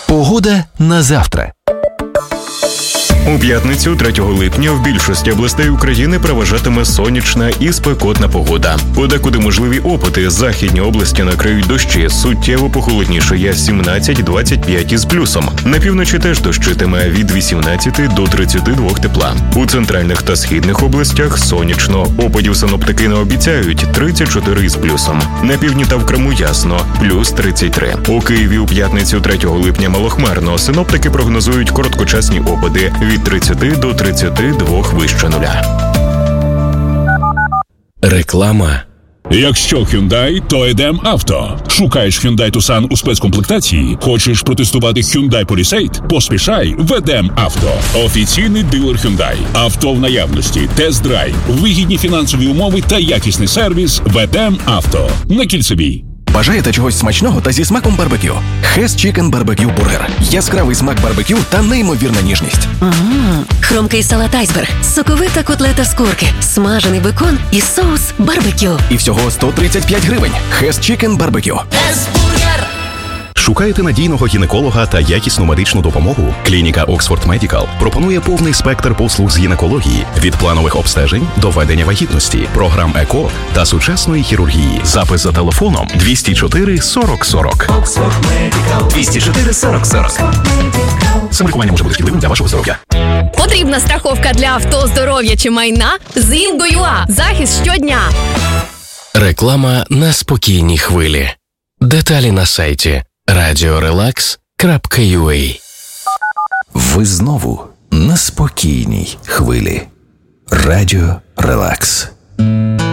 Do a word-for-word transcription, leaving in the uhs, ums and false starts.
Погода на завтра. У п'ятницю, третього липня, в більшості областей України переважатиме сонячна і спекотна погода. Подекуди можливі опади. Західні області накриють дощі. Суттєво похолоднішає сімнадцять-двадцять п'ять із плюсом. На півночі теж дощитиме від вісімнадцяти до тридцяти двох тепла. У центральних та східних областях сонячно. Опадів синоптики не обіцяють – тридцять чотири із плюсом. На півдні та в Криму ясно – плюс тридцять три. У Києві у п'ятницю, третього липня, малохмарно. Синоптики прогнозують короткочасні опади від тридцяти до тридцяти двох вище нуля. Реклама. Якщо Hyundai, то Едем Авто. Шукаєш Hyundai Tucson у спецкомплектації? Хочеш протестувати Hyundai Palisade? Поспішай в Едем Авто. Офіційний дилер Hyundai. Авто в наявності, тест-драйв, вигідні фінансові умови та якісний сервіс в Едем Авто. На Кільцевій. Бажаєте чогось смачного та зі смаком барбекю? Hess Chicken Barbecue Burger. Яскравий смак барбекю та неймовірна ніжність. Ммм, хрумкий салат айсберг, соковита котлета з курки, смажений бекон і соус барбекю. І всього сто тридцять п'ять гривень. Hess Chicken Barbecue. Hess Burger. Шукаєте надійного гінеколога та якісну медичну допомогу? Клініка Oxford Medical пропонує повний спектр послуг з гінекології – від планових обстежень до ведення вагітності, програм ЕКО та сучасної хірургії. Запис за телефоном двісті чотири сорок сорок. Oxford Medical. двісті чотири сорок сорок. Самолікування може бути шкідливим для вашого здоров'я. Потрібна страховка для авто, здоров'я чи майна? з Інго.ua. Захист щодня. Реклама на спокійній хвилі. Деталі на сайті радіорелакс крапка ю а. Ви знову на спокійній хвилі. Радіо Релакс.